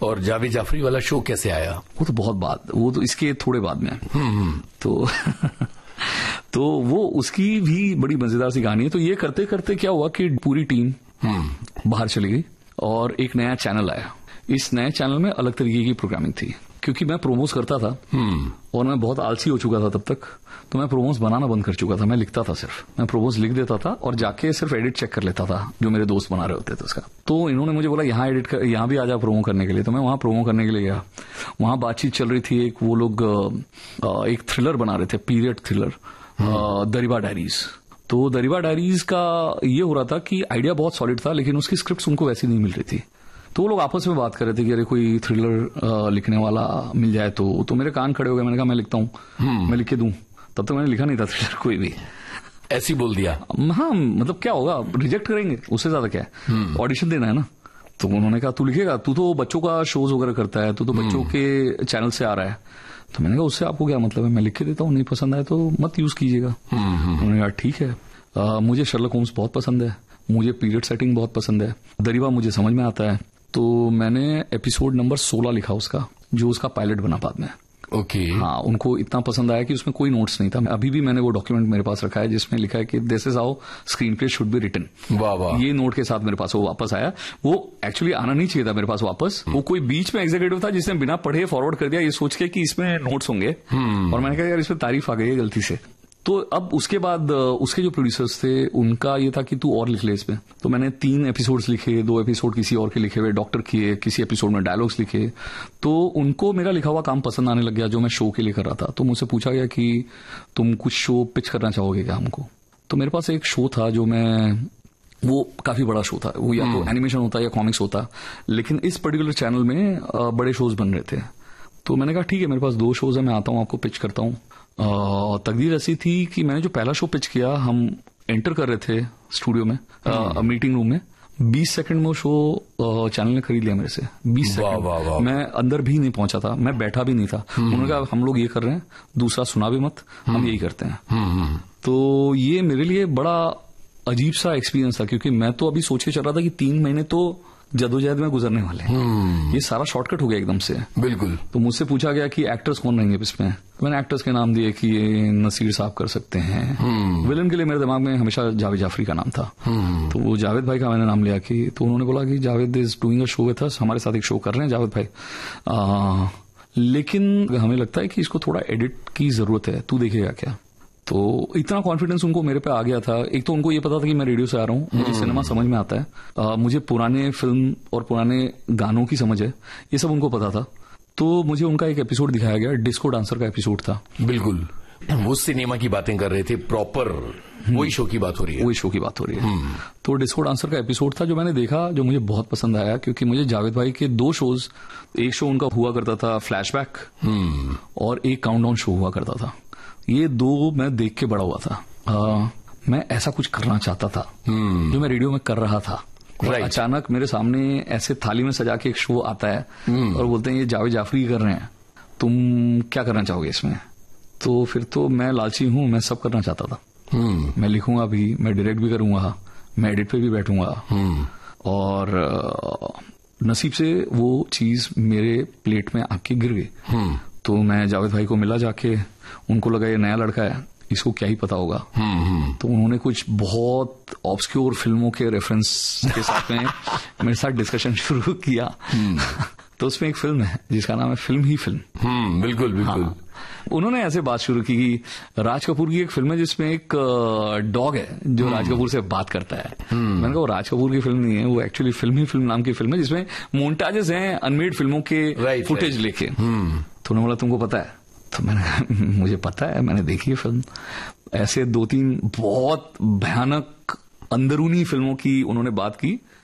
और जावेद जाफरी वाला शो कैसे आया? वो तो बहुत बाद, वो तो इसके थोड़े बाद में तो तो वो उसकी भी बड़ी मजेदार सी कहानी है। तो ये करते करते क्या हुआ कि पूरी टीम बाहर चली गई और एक नया चैनल आया। इस नए चैनल में अलग तरीके की प्रोग्रामिंग थी, क्योंकि मैं प्रोमोस करता था और मैं बहुत आलसी हो चुका था तब तक, तो मैं प्रोमोस बनाना बंद कर चुका था। मैं लिखता था, सिर्फ मैं प्रोमोस लिख देता था और जाके सिर्फ एडिट चेक कर लेता था जो मेरे दोस्त बना रहे होते थे उसका। तो इन्होंने मुझे बोला यहाँ एडिट कर, यहाँ भी आ जा प्रोमो करने के लिए। तो मैं वहां प्रोमो करने के लिए गया। वहां बातचीत चल रही थी, एक वो लोग एक थ्रिलर बना रहे थे, पीरियड थ्रिलर, दरिबा डायरीज। तो दरिबा डायरीज का ये हो रहा था कि आइडिया बहुत सॉलिड था, लेकिन उसकी स्क्रिप्ट उनको वैसी नहीं मिल रही थी। तो वो लोग आपस में बात कर रहे थे कि अरे कोई थ्रिलर लिखने वाला मिल जाए तो मेरे कान खड़े हो गए। मैंने कहा मैं लिखता हूँ, मैं लिख के दूं। तब तो मैंने लिखा नहीं था थ्रिलर कोई भी। ऐसी बोल दिया? हाँ, मतलब क्या होगा, रिजेक्ट करेंगे, उससे ज्यादा क्या है, ऑडिशन देना है ना। तो उन्होंने कहा तू लिखेगा, तू तो बच्चों का शोज वगैरह करता है, तू तो बच्चों के चैनल से आ रहा है। तो मैंने कहा उससे आपको क्या मतलब है, मैं लिख के देता हूँ, नहीं पसंद आए तो मत यूज कीजिएगा। उन्होंने कहा ठीक है। मुझे शर्लक होम्स बहुत पसंद है, मुझे पीरियड सेटिंग बहुत पसंद है, दरिबा मुझे समझ में आता है। तो मैंने एपिसोड नंबर 16 लिखा उसका, जो उसका पायलट बना बाद में। ओके। हाँ, उनको इतना पसंद आया कि उसमें कोई नोट्स नहीं था। अभी भी मैंने वो डॉक्यूमेंट मेरे पास रखा है जिसमें लिखा है कि this is how screen play should be written. वाह वाह। ये नोट के साथ मेरे पास वो वापस आया। वो एक्चुअली आना नहीं चाहिए था मेरे पास वापस। वो कोई बीच में एग्जीक्यूटिव था जिसने बिना पढ़े फॉरवर्ड कर दिया, ये सोच के कि इसमें नोट्स होंगे। और मैंने कहा यार इसमें तारीफ आ गई है गलती से। तो अब उसके बाद उसके जो प्रोड्यूसर्स थे उनका ये था कि तू और लिख ले इसमें। तो मैंने 3 एपिसोड्स लिखे, 2 एपिसोड किसी और के लिखे हुए डॉक्टर किए, किसी एपिसोड में डायलॉग्स लिखे। तो उनको मेरा लिखा हुआ काम पसंद आने लग गया जो मैं शो के लिए कर रहा था। तो मुझसे पूछा गया कि तुम कुछ शो पिच करना चाहोगे क्या हमको। तो मेरे पास एक शो था जो वो काफी बड़ा शो था, वो या तो एनिमेशन होता या कॉमिक्स होता, लेकिन इस पर्टिकुलर चैनल में बड़े शोज बन रहे थे। तो मैंने कहा ठीक है, मेरे पास 2 शोज है, मैं आता हूँ आपको पिच करता हूँ। तकदीर ऐसी थी कि मैंने जो पहला शो पिच किया, हम एंटर कर रहे थे स्टूडियो में, मीटिंग रूम में, 20 सेकंड में वो शो चैनल ने खरीद लिया मेरे से। 20 सेकंड मैं अंदर भी नहीं पहुंचा था, मैं बैठा भी नहीं था। उन्होंने कहा हम लोग ये कर रहे हैं, दूसरा सुना भी मत, हम यही करते हैं। तो ये मेरे लिए बड़ा अजीब सा एक्सपीरियंस था, क्योंकि मैं तो अभी सोच के चल रहा था कि 3 महीने तो जदोजहद में गुजरने वाले हैं। ये सारा शॉर्टकट हो गया एकदम से। बिल्कुल। तो मुझसे पूछा गया कि एक्टर्स कौन रहेंगे इसमें। तो मैंने एक्टर्स के नाम दिए कि ये नसीर साहब कर सकते हैं। विलन के लिए मेरे दिमाग में हमेशा जावेद जाफरी का नाम था। तो वो जावेद भाई का मैंने नाम लिया कि, तो उन्होंने बोला कि Javed is doing a show with us, हमारे साथ एक शो कर रहे हैं जावेद भाई, लेकिन हमें लगता है कि इसको थोड़ा एडिट की जरूरत है, तू देखेगा क्या। तो इतना कॉन्फिडेंस उनको मेरे पे आ गया था। एक तो उनको ये पता था कि मैं रेडियो से आ रहा हूँ, मुझे सिनेमा समझ में आता है, मुझे पुराने फिल्म और पुराने गानों की समझ है, ये सब उनको पता था। तो मुझे उनका एक एपिसोड दिखाया गया, डिस्को डांसर का एपिसोड था। बिल्कुल, वो सिनेमा की बातें कर रहे थे, प्रॉपर वही शो की बात हो रही है। वही शो की बात हो रही है। तो डिस्को डांसर का एपिसोड था जो मैंने देखा, जो मुझे बहुत पसंद आया, क्योंकि मुझे जावेद भाई के 2 शोज, एक शो उनका हुआ करता था फ्लैशबैक, और एक काउंटडाउन शो हुआ करता था। ये 2 मैं देख के बड़ा हुआ था। मैं ऐसा कुछ करना चाहता था जो मैं रेडियो में कर रहा था। अचानक मेरे सामने ऐसे थाली में सजा के एक शो आता है और बोलते हैं ये जावेद जाफरी कर रहे हैं, तुम क्या करना चाहोगे इसमें। तो फिर तो मैं लालची हूं, मैं सब करना चाहता था। मैं लिखूंगा भी, मैं डायरेक्ट भी करूंगा, मैं एडिट पे भी बैठूंगा। और नसीब से वो चीज मेरे प्लेट में आके गिर गई। तो मैं जावेद भाई को मिला जाके, उनको लगा ये नया लड़का है, इसको क्या ही पता होगा। तो उन्होंने कुछ बहुत ऑब्सक्योर फिल्मों के रेफरेंस के साथ में मेरे साथ डिस्कशन शुरू किया। तो उसमें एक फिल्म है जिसका नाम है फिल्म ही फिल्म। बिल्कुल बिल्कुल। हाँ। उन्होंने ऐसे बात शुरू की कि राज कपूर की एक फिल्म है जिसमें एक डॉग है जो राज कपूर से बात करता है। मैंने कहा वो राज कपूर की फिल्म नहीं है, वो एक्चुअली फिल्म ही फिल्म नाम की फिल्म है जिसमें मोन्टाजेस हैं अनमेड फिल्मों के फुटेज लेके। तो उन्होंने बोला तुमको पता है। तो मैंने मुझे पता है, मैंने देखी है फिल्म। ऐसे 2-3 बहुत भयानक अंदरूनी फिल्मों की उन्होंने बात की